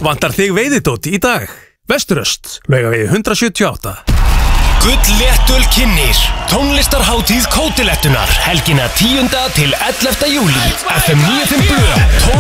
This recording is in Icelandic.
Vantar þig veiðidót í dag? Vesturöst, Laugavegi 178. Gullléttul kynnir tónlistarhátíð Kótilettunar helgina 10. til 11. júlí FM 95 Blö